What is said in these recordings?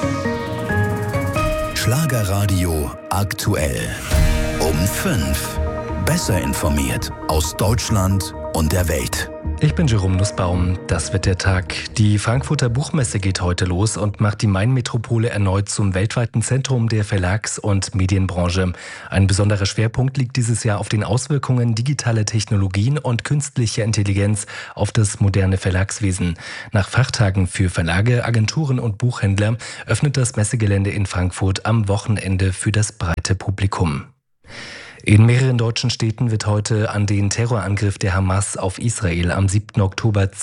Schlagerradio aktuell. Um 5. Besser informiert aus Deutschland und der Welt. Ich bin Jerome Nussbaum, das wird der Tag. Die Frankfurter Buchmesse geht heute los und macht die Main-Metropole erneut zum weltweiten Zentrum der Verlags- und Medienbranche. Ein besonderer Schwerpunkt liegt dieses Jahr auf den Auswirkungen digitaler Technologien und künstlicher Intelligenz auf das moderne Verlagswesen. Nach Fachtagen für Verlage, Agenturen und Buchhändler öffnet das Messegelände in Frankfurt am Wochenende für das breite Publikum. In mehreren deutschen Städten wird heute an den Terrorangriff der Hamas auf Israel am 7. Oktober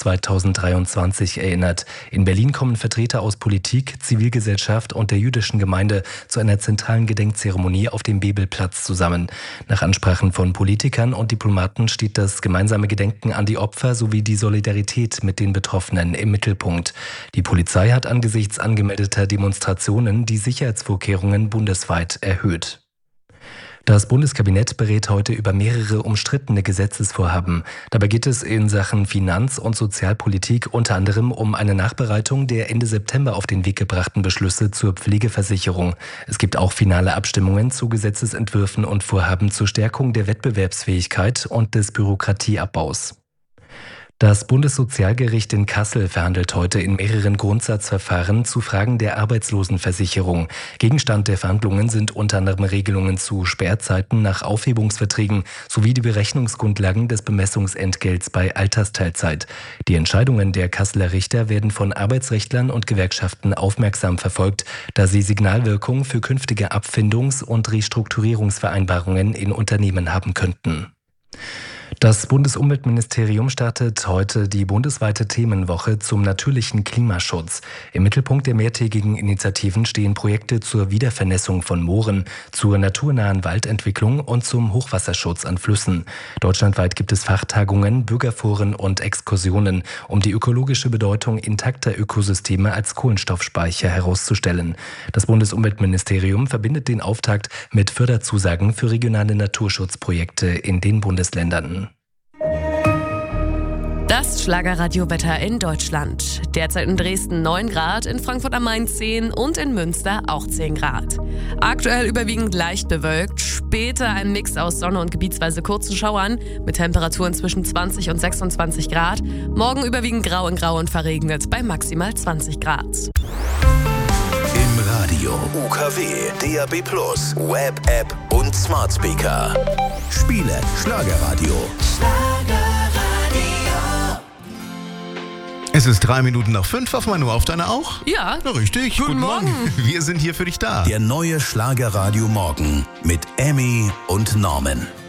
2023 erinnert. In Berlin kommen Vertreter aus Politik, Zivilgesellschaft und der jüdischen Gemeinde zu einer zentralen Gedenkzeremonie auf dem Bebelplatz zusammen. Nach Ansprachen von Politikern und Diplomaten steht das gemeinsame Gedenken an die Opfer sowie die Solidarität mit den Betroffenen im Mittelpunkt. Die Polizei hat angesichts angemeldeter Demonstrationen die Sicherheitsvorkehrungen bundesweit erhöht. Das Bundeskabinett berät heute über mehrere umstrittene Gesetzesvorhaben. Dabei geht es in Sachen Finanz- und Sozialpolitik unter anderem um eine Nachbereitung der Ende September auf den Weg gebrachten Beschlüsse zur Pflegeversicherung. Es gibt auch finale Abstimmungen zu Gesetzesentwürfen und Vorhaben zur Stärkung der Wettbewerbsfähigkeit und des Bürokratieabbaus. Das Bundessozialgericht in Kassel verhandelt heute in mehreren Grundsatzverfahren zu Fragen der Arbeitslosenversicherung. Gegenstand der Verhandlungen sind unter anderem Regelungen zu Sperrzeiten nach Aufhebungsverträgen sowie die Berechnungsgrundlagen des Bemessungsentgelts bei Altersteilzeit. Die Entscheidungen der Kasseler Richter werden von Arbeitsrechtlern und Gewerkschaften aufmerksam verfolgt, da sie Signalwirkung für künftige Abfindungs- und Restrukturierungsvereinbarungen in Unternehmen haben könnten. Das Bundesumweltministerium startet heute die bundesweite Themenwoche zum natürlichen Klimaschutz. Im Mittelpunkt der mehrtägigen Initiativen stehen Projekte zur Wiedervernässung von Mooren, zur naturnahen Waldentwicklung und zum Hochwasserschutz an Flüssen. Deutschlandweit gibt es Fachtagungen, Bürgerforen und Exkursionen, um die ökologische Bedeutung intakter Ökosysteme als Kohlenstoffspeicher herauszustellen. Das Bundesumweltministerium verbindet den Auftakt mit Förderzusagen für regionale Naturschutzprojekte in den Bundesländern. Das Schlagerradio-Wetter in Deutschland. Derzeit in Dresden 9 Grad, in Frankfurt am Main 10 und in Münster auch 10 Grad. Aktuell überwiegend leicht bewölkt, später ein Mix aus Sonne und gebietsweise kurzen Schauern mit Temperaturen zwischen 20 und 26 Grad. Morgen überwiegend grau in grau und verregnet bei maximal 20 Grad. Im Radio, UKW, DAB+, Web-App und Smart Speaker. Spiele Schlagerradio. Es ist 3 Minuten nach 5 auf Manu, auf deine auch? Ja. Na, richtig. Guten Morgen. Wir sind hier für dich da. Der neue Schlagerradio Morgen mit Emmy und Norman.